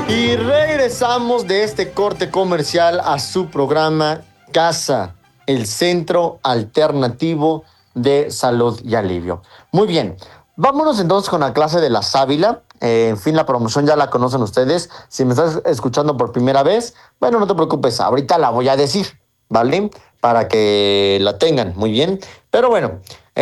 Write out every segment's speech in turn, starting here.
Y regresamos de este corte comercial a su programa Casa, el centro alternativo de salud y alivio. Muy bien, vámonos entonces con la clase de la sábila. En fin, la promoción ya la conocen ustedes. Si me estás escuchando por primera vez, bueno, no te preocupes, ahorita la voy a decir, ¿vale? Para que la tengan, muy bien. Pero bueno,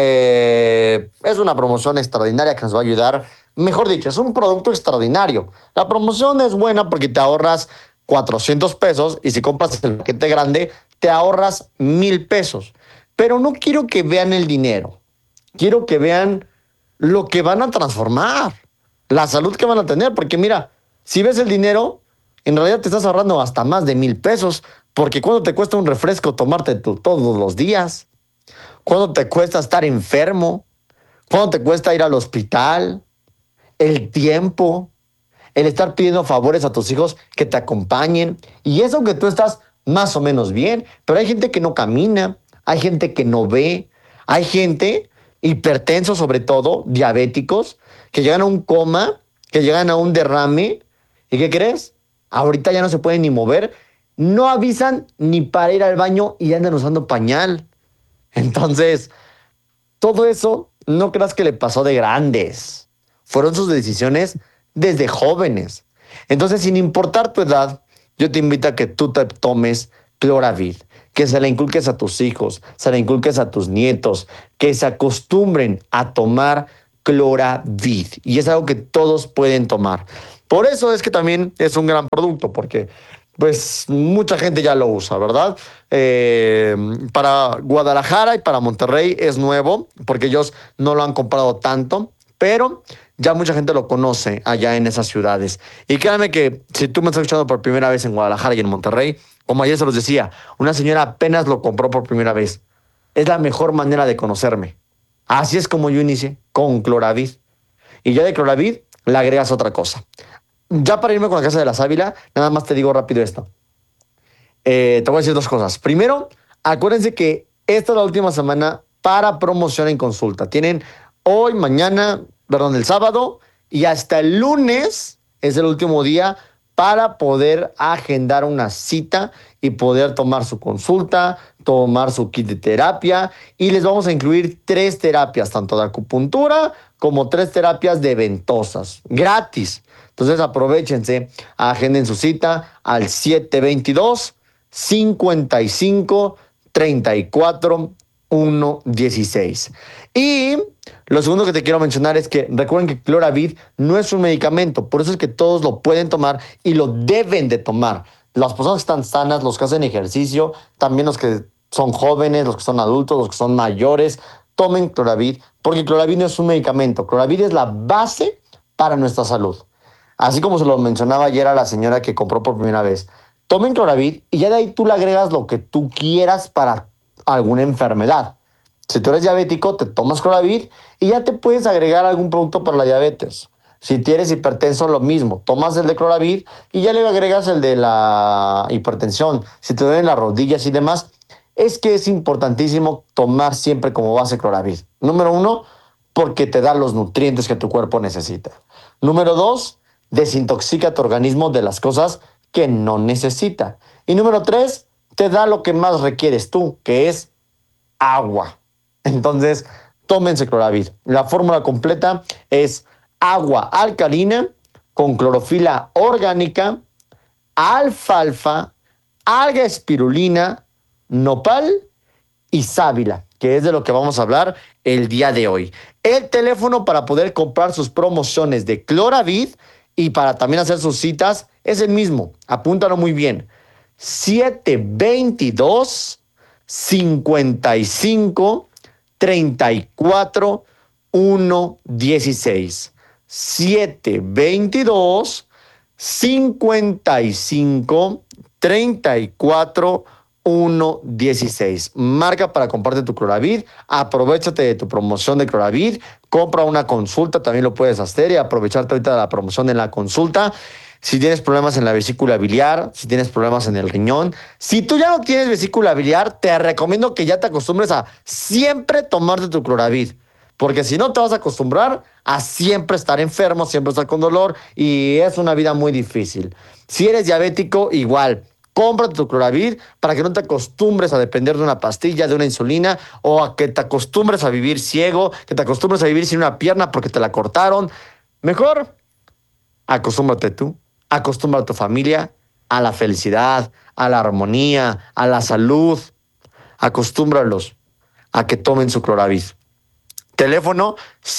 es una promoción extraordinaria que nos va a ayudar. Mejor dicho, es un producto extraordinario. La promoción es buena porque te ahorras 400 pesos y si compras el paquete grande, te ahorras 1,000 pesos. Pero no quiero que vean el dinero, quiero que vean lo que van a transformar, la salud que van a tener, porque mira, si ves el dinero, en realidad te estás ahorrando hasta más de 1,000 pesos, porque cuando te cuesta un refresco tomarte todos los días, cuando te cuesta estar enfermo, cuando te cuesta ir al hospital, el tiempo, el estar pidiendo favores a tus hijos que te acompañen. Y eso que tú estás más o menos bien, pero hay gente que no camina, hay gente que no ve, hay gente, hipertensos sobre todo, diabéticos, que llegan a un coma, que llegan a un derrame. ¿Y qué crees? Ahorita ya no se pueden ni mover, no avisan ni para ir al baño y andan usando pañal. Entonces, todo eso no creas que le pasó de grandes. Fueron sus decisiones desde jóvenes. Entonces, sin importar tu edad, yo te invito a que tú te tomes Cloravid, que se la inculques a tus hijos, se la inculques a tus nietos, que se acostumbren a tomar Cloravid. Y es algo que todos pueden tomar. Por eso es que también es un gran producto, porque pues mucha gente ya lo usa, ¿verdad? Para Guadalajara y para Monterrey es nuevo, porque ellos no lo han comprado tanto, pero ya mucha gente lo conoce allá en esas ciudades. Y créanme que si tú me estás escuchando por primera vez en Guadalajara y en Monterrey, como ayer se los decía, una señora apenas lo compró por primera vez. Es la mejor manera de conocerme. Así es como yo inicié, con Cloravid. Y ya de Cloravid le agregas otra cosa. Ya para irme con la casa de la sábila, nada más te digo rápido esto. Te voy a decir dos cosas. Primero, acuérdense que esta es la última semana para promoción en consulta. Tienen hoy, mañana, perdón, el sábado y hasta el lunes es el último día para poder agendar una cita y poder tomar su consulta, tomar su kit de terapia y les vamos a incluir 3 terapias, tanto de acupuntura como 3 terapias de ventosas, gratis. Entonces aprovechense, agenden su cita al 722 55 34 116. Y lo segundo que te quiero mencionar es que recuerden que Cloravid no es un medicamento, por eso es que todos lo pueden tomar y lo deben de tomar. Las personas que están sanas, los que hacen ejercicio, también los que son jóvenes, los que son adultos, los que son mayores, tomen Cloravid, porque Cloravid no es un medicamento, Cloravid es la base para nuestra salud. Así como se lo mencionaba ayer a la señora que compró por primera vez. Tomen Cloravid y ya de ahí tú le agregas lo que tú quieras para alguna enfermedad. Si tú eres diabético, te tomas Cloravid y ya te puedes agregar algún producto para la diabetes. Si tienes hipertensión, lo mismo. Tomas el de Cloravid y ya le agregas el de la hipertensión. Si te duelen las rodillas y demás, es que es importantísimo tomar siempre como base Cloravid. Número uno, porque te da los nutrientes que tu cuerpo necesita. Número dos, desintoxica tu organismo de las cosas que no necesita. Y número tres, te da lo que más requieres tú, que es agua. Entonces, tómense Cloravid. La fórmula completa es agua alcalina con clorofila orgánica, alfalfa, alga espirulina, nopal y sábila, que es de lo que vamos a hablar el día de hoy. El teléfono para poder comprar sus promociones de Cloravid y para también hacer sus citas es el mismo. Apúntalo muy bien. 722 55 34 116. 722 55 34 116. Marca para comprarte tu Cloravid. Aprovechate de tu promoción de Cloravid. Compra una consulta, también lo puedes hacer y aprovecharte ahorita de la promoción en la consulta. Si tienes problemas en la vesícula biliar, si tienes problemas en el riñón, si tú ya no tienes vesícula biliar, te recomiendo que ya te acostumbres a siempre tomarte tu Cloravid. porque si no te vas a acostumbrar a siempre estar enfermo, siempre estar con dolor y es una vida muy difícil. Si eres diabético, igual. Cómprate tu Cloravir para que no te acostumbres a depender de una pastilla, de una insulina, o a que te acostumbres a vivir ciego, que te acostumbres a vivir sin una pierna porque te la cortaron. Mejor acostúmbrate tú, acostumbra a tu familia a la felicidad, a la armonía, a la salud. Acostúmbralos a que tomen su Cloravir. Teléfono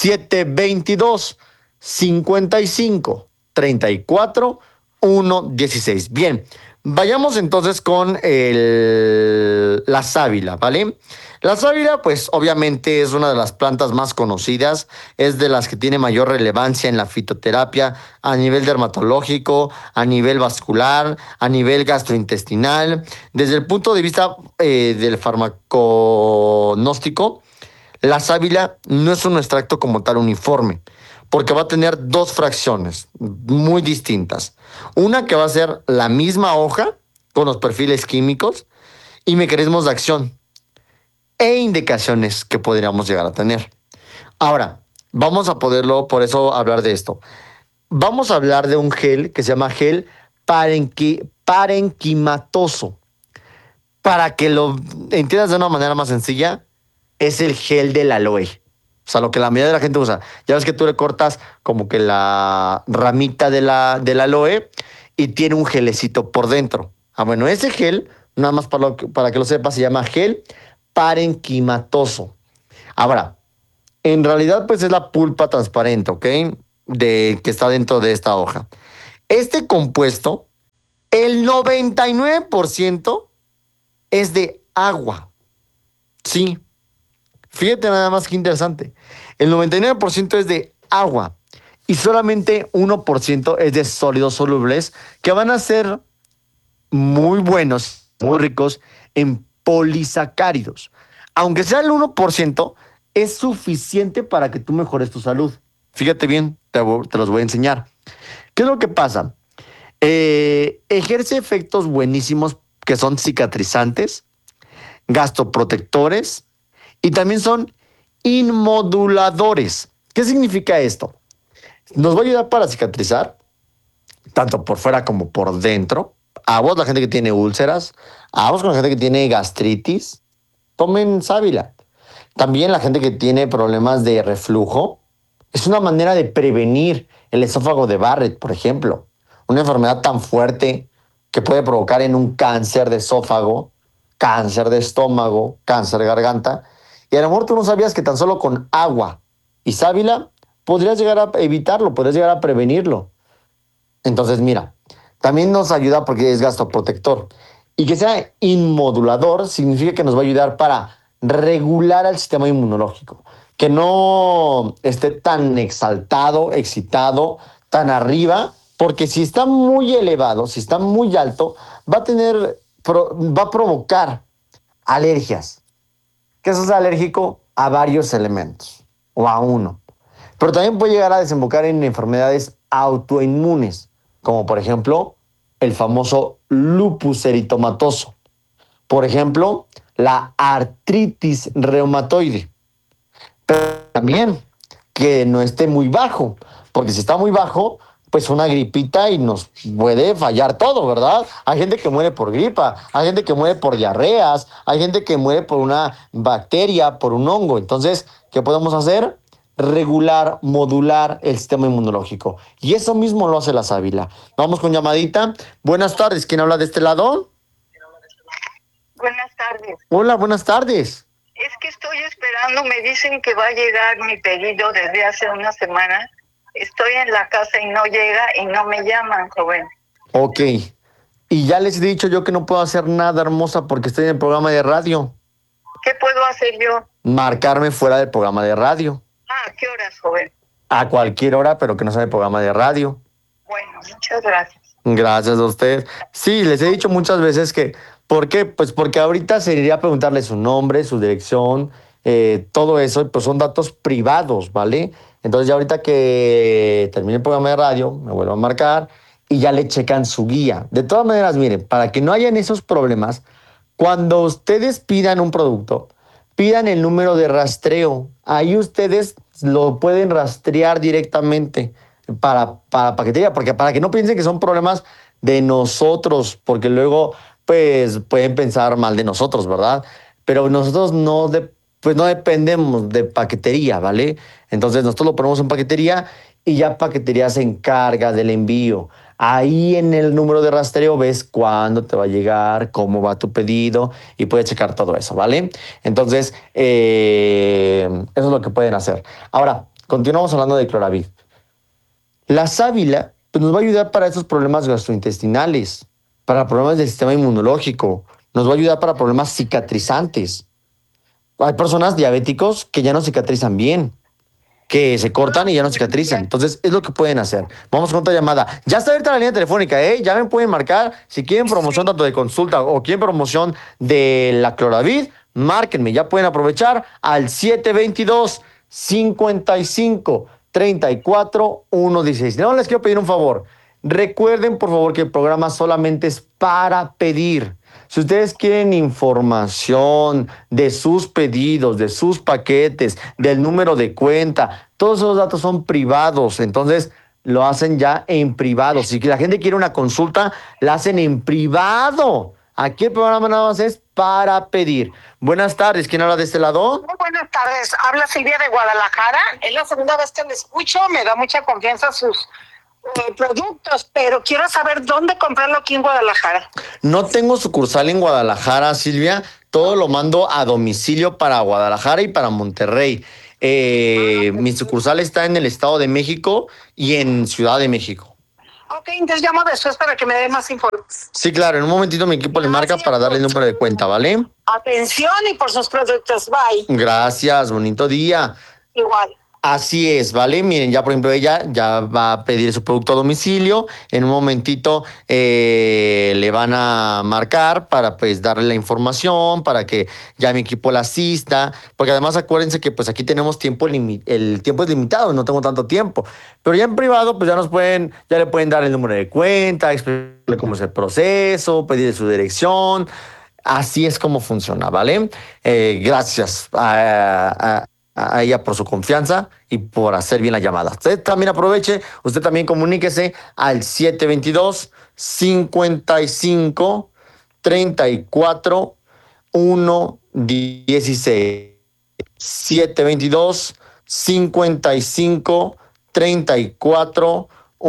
722-55-34-116. Bien, vayamos entonces con la sábila, ¿vale? La sábila, pues obviamente es una de las plantas más conocidas, es de las que tiene mayor relevancia en la fitoterapia a nivel dermatológico, a nivel vascular, a nivel gastrointestinal. Desde el punto de vista del farmaconóstico, la sábila no es un extracto como tal uniforme, porque va a tener dos fracciones muy distintas. Una que va a ser la misma hoja con los perfiles químicos y mecanismos de acción e indicaciones que podríamos llegar a tener. Ahora, vamos a poderlo, por eso hablar de esto. Vamos a hablar de un gel que se llama gel parenquimatoso. Para que lo entiendas de una manera más sencilla, es el gel del aloe. O sea, lo que la mayoría de la gente usa. Ya ves que tú le cortas como que la ramita del aloe y tiene un gelecito por dentro. Ah, bueno, ese gel, nada más para que lo sepas, se llama gel parenquimatoso. Ahora, en realidad, pues es la pulpa transparente, ¿ok? Que está dentro de esta hoja. Este compuesto, el 99% es de agua. Sí, fíjate nada más que interesante. El 99% es de agua y solamente 1% es de sólidos solubles que van a ser muy buenos, muy ricos en polisacáridos. Aunque sea el 1%, es suficiente para que tú mejores tu salud. Fíjate bien, te los voy a enseñar. ¿Qué es lo que pasa? Ejerce efectos buenísimos que son cicatrizantes, gastroprotectores y también son inmoduladores. ¿Qué significa esto? Nos va a ayudar para cicatrizar, tanto por fuera como por dentro. A vos, la gente que tiene úlceras, a vos, con la gente que tiene gastritis, tomen sábila. También la gente que tiene problemas de reflujo, es una manera de prevenir el esófago de Barrett, por ejemplo. Una enfermedad tan fuerte que puede provocar en un cáncer de esófago, cáncer de estómago, cáncer de garganta. Y a lo mejor tú no sabías que tan solo con agua y sábila podrías llegar a evitarlo, podrías llegar a prevenirlo. Entonces, mira, también nos ayuda porque es gastroprotector. Y que sea inmodulador significa que nos va a ayudar para regular el sistema inmunológico. Que no esté tan exaltado, excitado, tan arriba, porque si está muy elevado, si está muy alto, va a provocar alergias. Que eso es alérgico a varios elementos o a uno. Pero también puede llegar a desembocar en enfermedades autoinmunes, como por ejemplo el famoso lupus eritomatoso. Por ejemplo, la artritis reumatoide. Pero también que no esté muy bajo, porque si está muy bajo, pues una gripita y nos puede fallar todo, ¿verdad? Hay gente que muere por gripa, hay gente que muere por diarreas, hay gente que muere por una bacteria, por un hongo. Entonces, ¿qué podemos hacer? Regular, modular el sistema inmunológico. Y eso mismo lo hace la sábila. Vamos con llamadita. Buenas tardes, ¿quién habla de este lado? Buenas tardes. Hola, buenas tardes. Es que estoy esperando, me dicen que va a llegar mi pedido desde hace una semana. Estoy en la casa y no llega y no me llaman, joven. Ok. Y ya les he dicho yo que no puedo hacer nada, hermosa, porque estoy en el programa de radio. ¿Qué puedo hacer yo? Marcarme fuera del programa de radio. ¿A qué horas, joven? A cualquier hora, pero que no sea el programa de radio. Bueno, muchas gracias. Gracias a usted. Sí, les he dicho muchas veces que, ¿por qué? Pues porque ahorita sería preguntarle su nombre, su dirección, todo eso, pues son datos privados, ¿vale? Entonces ya ahorita que termine el programa de radio, me vuelvo a marcar y ya le checan su guía. De todas maneras, miren, para que no hayan esos problemas, cuando ustedes pidan un producto, pidan el número de rastreo. Ahí ustedes lo pueden rastrear directamente para paquetería, porque para que no piensen que son problemas de nosotros, porque luego pues pueden pensar mal de nosotros, ¿verdad? Pero nosotros pues no dependemos de paquetería, ¿vale? Entonces nosotros lo ponemos en paquetería y ya paquetería se encarga del envío. Ahí en el número de rastreo ves cuándo te va a llegar, cómo va tu pedido y puedes checar todo eso, ¿vale? Entonces, eso es lo que pueden hacer. Ahora, continuamos hablando de Cloravit. La sábila pues, nos va a ayudar para esos problemas gastrointestinales, para problemas del sistema inmunológico, nos va a ayudar para problemas cicatrizantes. Hay personas diabéticos que ya no cicatrizan bien, que se cortan y ya no cicatrizan. Entonces, es lo que pueden hacer. Vamos con otra llamada. Ya está abierta la línea telefónica, ¿eh? Ya me pueden marcar. Si quieren promoción tanto de consulta o quieren promoción de la Cloravit, márquenme. Ya pueden aprovechar al 722 55 34 116. No les quiero pedir un favor. Recuerden, por favor, que el programa solamente es para pedir. Si ustedes quieren información de sus pedidos, de sus paquetes, del número de cuenta, todos esos datos son privados, entonces lo hacen ya en privado. Si la gente quiere una consulta, la hacen en privado. Aquí el programa nada más es para pedir. Buenas tardes, ¿quién habla de este lado? Muy buenas tardes, habla Silvia de Guadalajara. Es la segunda vez que me escucho, me da mucha confianza sus productos, pero quiero saber dónde comprarlo aquí en Guadalajara. No tengo sucursal en Guadalajara, Silvia. Todo lo mando a domicilio para Guadalajara y para Monterrey. Mi sucursal está en el Estado de México y en Ciudad de México. Ok, entonces llamo después para que me dé más información. Sí, claro. En un momentito mi equipo le marca para darle el número de cuenta, ¿vale? Atención y por sus productos. Bye. Gracias. Bonito día. Igual. Así es, ¿vale? Miren, ya por ejemplo ella ya va a pedir su producto a domicilio. En un momentito le van a marcar para pues darle la información, para que ya mi equipo la asista. Porque además acuérdense que pues aquí tenemos tiempo, el tiempo es limitado, no tengo tanto tiempo. Pero ya en privado pues ya le pueden dar el número de cuenta, explicarle cómo es el proceso, pedirle su dirección. Así es como funciona, ¿vale? Gracias a ella por su confianza y por hacer bien la llamada. Usted también aproveche, usted también comuníquese al 722 55 34 116. 722 55 34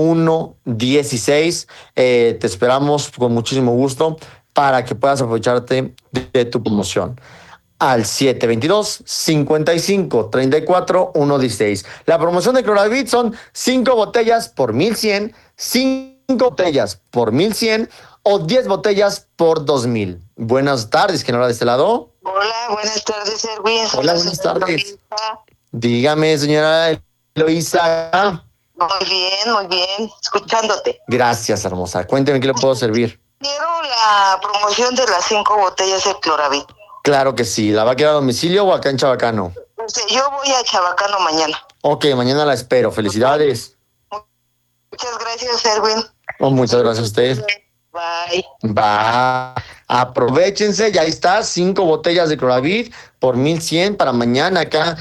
116. Te esperamos con muchísimo gusto para que puedas aprovecharte de tu promoción al 722 55 34 116. La promoción de Cloravit son 5 botellas por 1100, 5 botellas por 1100 o 10 botellas por 2000. Buenas tardes, ¿quién habla de este lado? Hola, buenas tardes, Erwin. Hola, buenas tardes. Dígame, señora Eloisa. Muy bien, escuchándote. Gracias, hermosa. Cuénteme qué le puedo servir. Quiero la promoción de las 5 botellas de Cloravit. Claro que sí. ¿La va a quedar a domicilio o acá en Chabacano? Yo voy a Chabacano mañana. Ok, mañana la espero. Felicidades. Muchas gracias, Erwin. Oh, muchas gracias a usted. Bye. Va, aprovechense, ya está, 5 botellas de Cloravit por 1100 para mañana acá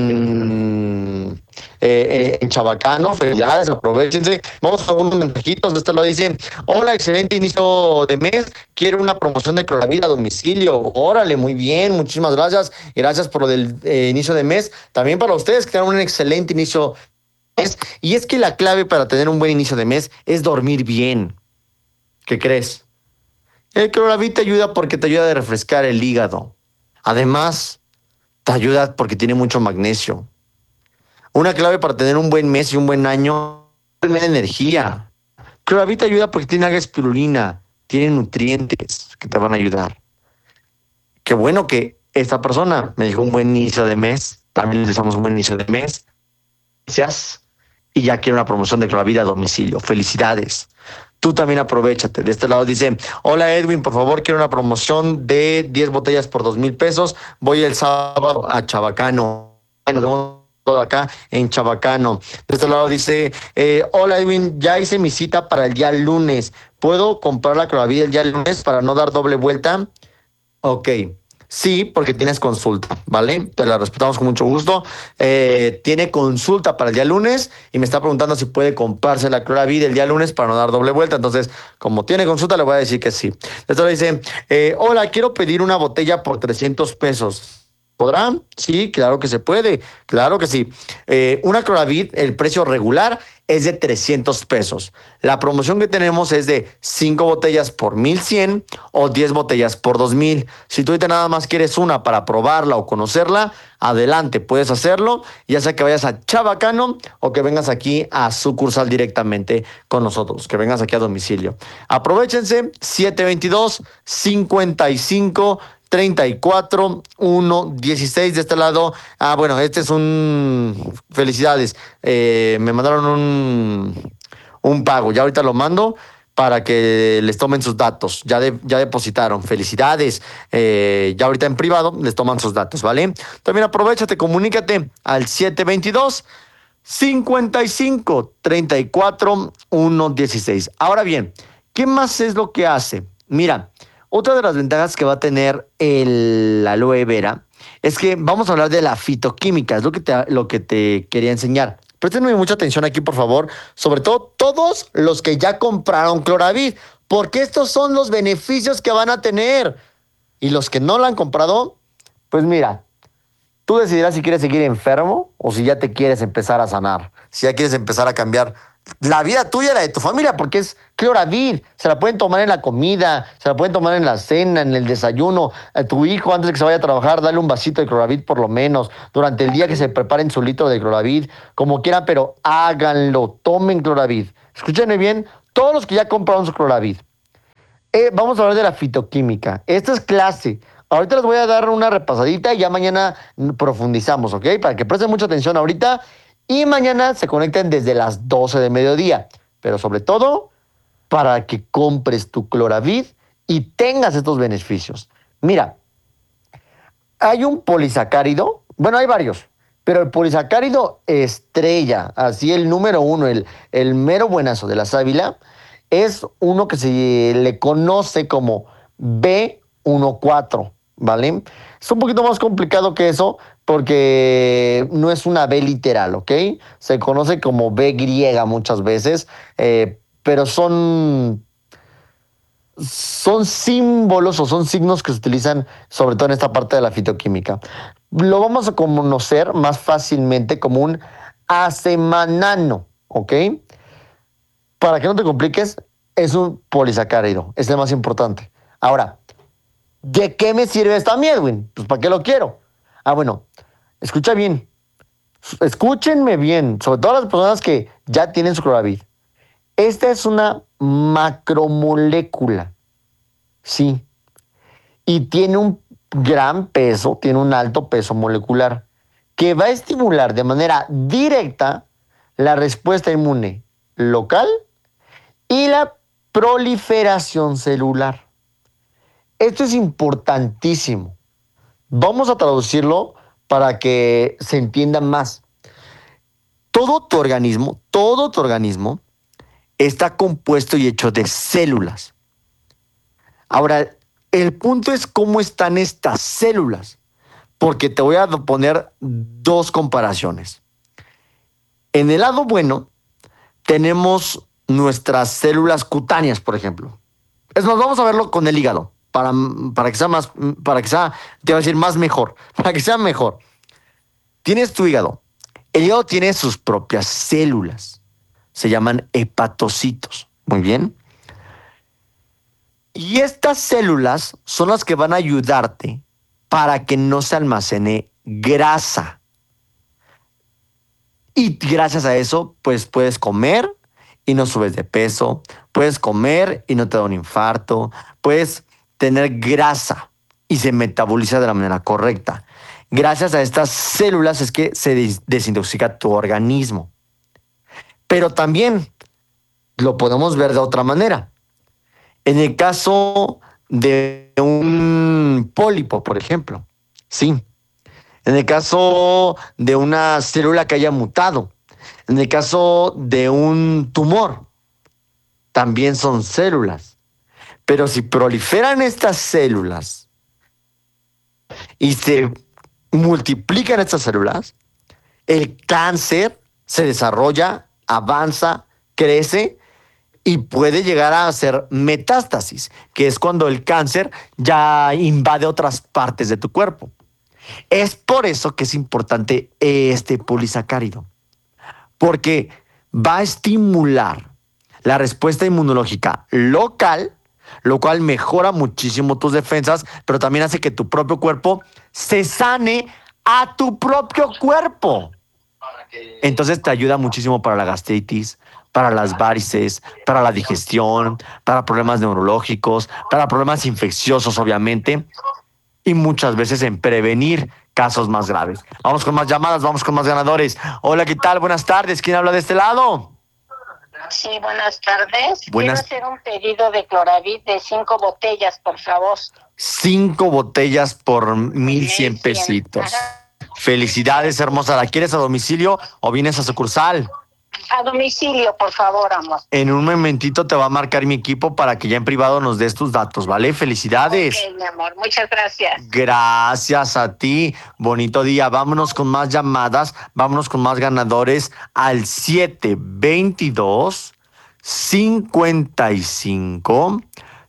en Chabacano. Felicidades, aprovechense. Vamos a unos mensajitos. De este lado dice: hola, excelente inicio de mes. Quiero una promoción de Cloravit a domicilio. Órale, muy bien, muchísimas gracias. Y gracias por lo del inicio de mes. También para ustedes que tengan un excelente inicio de mes. Y es que la clave para tener un buen inicio de mes es dormir bien. ¿Qué crees? El Cloravit te ayuda porque te ayuda a refrescar el hígado. Además, te ayuda porque tiene mucho magnesio. Una clave para tener un buen mes y un buen año es tener energía. Cloravit te ayuda porque tiene alga espirulina, tiene nutrientes que te van a ayudar. Qué bueno que esta persona me dijo un buen inicio de mes. También les deseamos un buen inicio de mes. Gracias. Y ya quiero una promoción de Cloravit a domicilio. Felicidades. Tú también aprovechate. De este lado dice: hola Edwin, por favor, quiero una promoción de 10 botellas por 2,000 pesos. Voy el sábado a Chabacano. Nos vemos todo acá en Chabacano. De este lado dice: hola Edwin, ya hice mi cita para el día lunes. ¿Puedo comprar la Cloravit el día lunes para no dar doble vuelta? Ok. Sí, porque tienes consulta, ¿vale? Te la respetamos con mucho gusto. Tiene consulta para el día lunes y me está preguntando si puede comprarse la Cloravid el día lunes para no dar doble vuelta. Entonces, como tiene consulta, le voy a decir que sí. Entonces dice, hola, quiero pedir una botella por 300 pesos. ¿Podrá? Sí, claro que se puede, claro que sí. Una Cloravid, el precio regular es de 300 pesos. La promoción que tenemos es de 5 botellas por 1100 o 10 botellas por 2000. Si tú ahorita nada más quieres una para probarla o conocerla, adelante, puedes hacerlo, ya sea que vayas a Chabacano o que vengas aquí a sucursal directamente con nosotros, que vengas aquí a domicilio. Aprovechense, 722 55 34 1 16 de este lado. Bueno, este es un. Felicidades. Me mandaron un pago. Ya ahorita lo mando para que les tomen sus datos. Ya depositaron. Felicidades. Ya ahorita en privado les toman sus datos, ¿vale? También aprovechate, comunícate al 722 55 34 1 16. Ahora bien, ¿qué más es lo que hace? Mira, otra de las ventajas que va a tener el aloe vera es que vamos a hablar de la fitoquímica, es lo que te quería enseñar. Préstenme mucha atención aquí, por favor, sobre todo todos los que ya compraron Cloravid, porque estos son los beneficios que van a tener. Y los que no la han comprado, pues mira, tú decidirás si quieres seguir enfermo o si ya te quieres empezar a sanar, si ya quieres empezar a cambiar la vida tuya y la de tu familia, porque es Cloravid. Se la pueden tomar en la comida, se la pueden tomar en la cena, en el desayuno. A tu hijo, antes de que se vaya a trabajar, dale un vasito de Cloravid por lo menos. Durante el día que se preparen su litro de Cloravid, como quieran, pero háganlo, tomen Cloravid. Escúchenme bien, todos los que ya compraron su Cloravid. Vamos a hablar de la fitoquímica. Esta es clase. Ahorita les voy a dar una repasadita y ya mañana profundizamos, ¿ok? Para que presten mucha atención ahorita y mañana se conecten desde las 12 de mediodía. Pero sobre todo, para que compres tu Cloravid y tengas estos beneficios. Mira, hay un polisacárido, bueno, hay varios, pero el polisacárido estrella, así el número uno, el mero buenazo de la sábila, es uno que se le conoce como B14, ¿vale? Es un poquito más complicado que eso porque no es una B literal, ¿ok? Se conoce como B griega muchas veces, pero son símbolos o son signos que se utilizan sobre todo en esta parte de la fitoquímica. Lo vamos a conocer más fácilmente como un asemanano, ¿ok? Para que no te compliques, es un polisacárido, es el más importante. Ahora, ¿de qué me sirve esta Edwin? Pues ¿para qué lo quiero? Bueno, escucha bien, escúchenme bien, sobre todo las personas que ya tienen su Cloravid. Esta es una macromolécula, sí, y tiene un gran peso, tiene un alto peso molecular, que va a estimular de manera directa la respuesta inmune local y la proliferación celular. Esto es importantísimo. Vamos a traducirlo para que se entienda más. Todo tu organismo está compuesto y hecho de células. Ahora, el punto es cómo están estas células, porque te voy a poner dos comparaciones. En el lado bueno, tenemos nuestras células cutáneas, por ejemplo. Es más, vamos a verlo con el hígado, para que sea más, te voy a decir más mejor, para que sea mejor. Tienes tu hígado. El hígado tiene sus propias células. Se llaman hepatocitos. Muy bien. Y estas células son las que van a ayudarte para que no se almacene grasa. Y gracias a eso, pues puedes comer y no subes de peso. Puedes comer y no te da un infarto. Puedes tener grasa y se metaboliza de la manera correcta. Gracias a estas células es que se desintoxica tu organismo. Pero también lo podemos ver de otra manera. En el caso de un pólipo, por ejemplo, sí. En el caso de una célula que haya mutado, en el caso de un tumor, también son células. Pero si proliferan estas células y se multiplican estas células, el cáncer se desarrolla, avanza, crece y puede llegar a hacer metástasis, que es cuando el cáncer ya invade otras partes de tu cuerpo. Es por eso que es importante este polisacárido, porque va a estimular la respuesta inmunológica local, lo cual mejora muchísimo tus defensas, pero también hace que tu propio cuerpo se sane a tu propio cuerpo. Entonces te ayuda muchísimo para la gastritis, para las varices, para la digestión, para problemas neurológicos, para problemas infecciosos, obviamente, y muchas veces en prevenir casos más graves. Vamos con más llamadas, vamos con más ganadores. Hola, ¿qué tal? Buenas tardes. ¿Quién habla de este lado? Sí, buenas tardes. Buenas. Quiero hacer un pedido de Cloravit de 5 botellas, por favor. 5 botellas por 1,100 pesitos. Ajá. Felicidades, hermosa. ¿La quieres a domicilio o vienes a sucursal? A domicilio, por favor, amor. En un momentito te va a marcar mi equipo para que ya en privado nos des tus datos, ¿vale? Felicidades. Ok, mi amor, muchas gracias. Gracias a ti. Bonito día. Vámonos con más llamadas. Vámonos con más ganadores al 722 55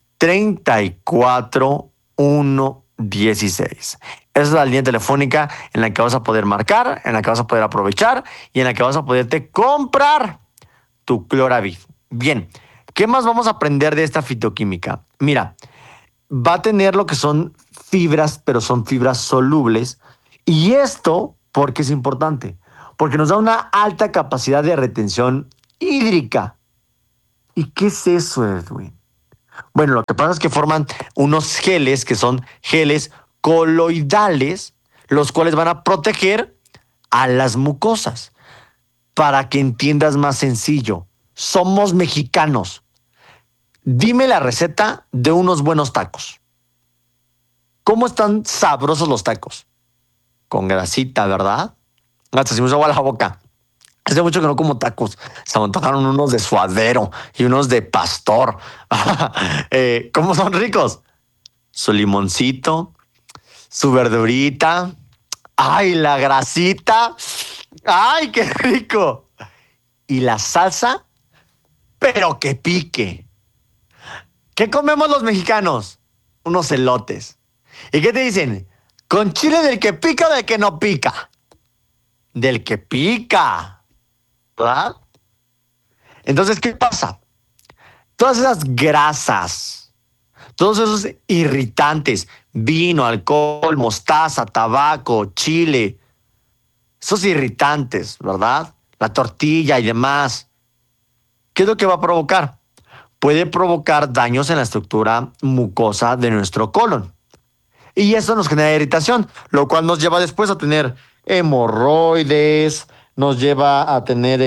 34 116. Esa es la línea telefónica en la que vas a poder marcar, en la que vas a poder aprovechar y en la que vas a poderte comprar tu Cloravit. Bien, ¿qué más vamos a aprender de esta fitoquímica? Mira, va a tener lo que son fibras, pero son fibras solubles. Y esto, ¿por qué es importante? Porque nos da una alta capacidad de retención hídrica. ¿Y qué es eso, Edwin? Bueno, lo que pasa es que forman unos geles que son geles coloidales, los cuales van a proteger a las mucosas. Para que entiendas más sencillo, somos mexicanos. Dime la receta de unos buenos tacos. ¿Cómo están sabrosos los tacos? Con grasita, ¿verdad? Hasta se me hizo agua la boca. Hace mucho que no como tacos. Se me antojaron unos de suadero y unos de pastor. ¿Cómo son ricos? Su limoncito, su verdurita. ¡Ay, la grasita! ¡Ay, qué rico! Y la salsa, pero que pique. ¿Qué comemos los mexicanos? Unos elotes. ¿Y qué te dicen? ¿Con chile del que pica o del que no pica? Del que pica, ¿verdad? Entonces, ¿qué pasa? Todas esas grasas, todos esos irritantes, vino, alcohol, mostaza, tabaco, chile, esos irritantes, ¿verdad? La tortilla y demás. ¿Qué es lo que va a provocar? Puede provocar daños en la estructura mucosa de nuestro colon. Y eso nos genera irritación, lo cual nos lleva después a tener hemorroides, nos lleva a tener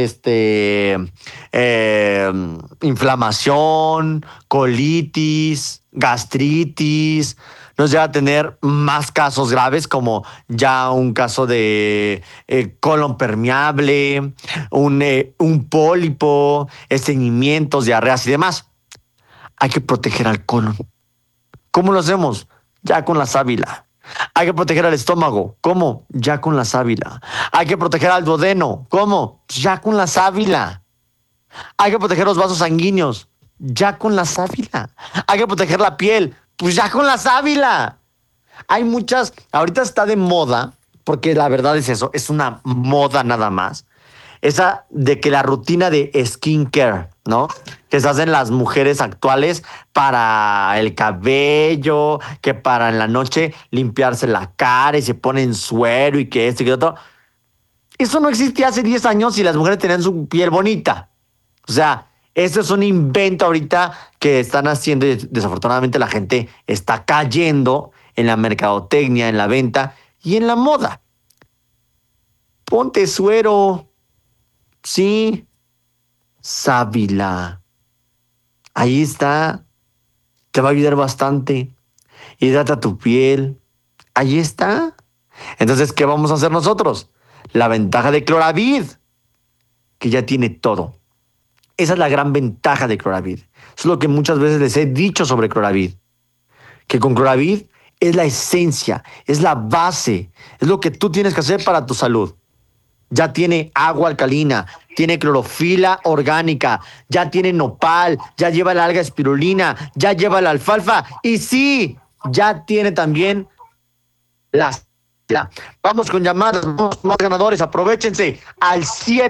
inflamación, colitis, gastritis, nos lleva a tener más casos graves como ya un caso de colon permeable, un pólipo, estreñimientos, diarreas y demás. Hay que proteger al colon. ¿Cómo lo hacemos? Ya con la sábila. Hay que proteger al estómago. ¿Cómo? Ya con la sábila. Hay que proteger al duodeno. ¿Cómo? Ya con la sábila. Hay que proteger los vasos sanguíneos. Ya con la sábila. Hay que proteger la piel. Pues ya con la sábila. Hay muchas. Ahorita está de moda, porque la verdad es eso, es una moda nada más. Esa de que la rutina de skincare, ¿no? Que se hacen las mujeres actuales para el cabello, que para en la noche limpiarse la cara y se ponen suero y que esto y que otro. Eso no existía hace 10 años y las mujeres tenían su piel bonita. O sea, eso es un invento ahorita que están haciendo y desafortunadamente la gente está cayendo en la mercadotecnia, en la venta y en la moda. Ponte suero. Sí. Sábila. Ahí está. Te va a ayudar bastante. Hidrata tu piel. Ahí está. Entonces, ¿qué vamos a hacer nosotros? La ventaja de Cloravit, que ya tiene todo. Esa es la gran ventaja de Cloravit. Eso es lo que muchas veces les he dicho sobre Cloravit. Que con Cloravit es la esencia, es la base, es lo que tú tienes que hacer para tu salud. Ya tiene agua alcalina, tiene clorofila orgánica, ya tiene nopal, ya lleva la alga espirulina, ya lleva la alfalfa y sí, ya tiene también las... Vamos con llamadas, vamos con más ganadores, aprovechense al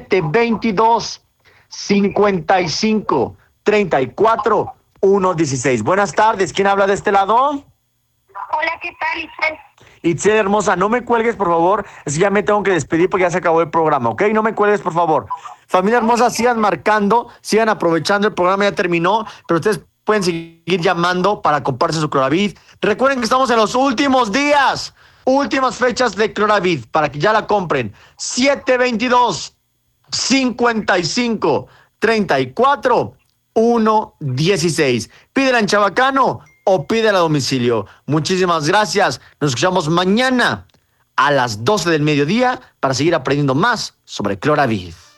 722-55-34-116. Buenas tardes, ¿quién habla de este lado? Hola, ¿qué tal, Itzel? Itzel, hermosa, no me cuelgues, por favor. Es que ya me tengo que despedir porque ya se acabó el programa, ¿ok? No me cuelgues, por favor. Familia hermosa, sigan marcando, sigan aprovechando. El programa ya terminó, pero ustedes pueden seguir llamando para comprarse su Cloravid. Recuerden que estamos en los últimos días, últimas fechas de Cloravid para que ya la compren. 722-55-34-116. Pídela en Chabacano o pídela a domicilio. Muchísimas gracias. Nos escuchamos mañana a las 12 del mediodía para seguir aprendiendo más sobre Cloravid.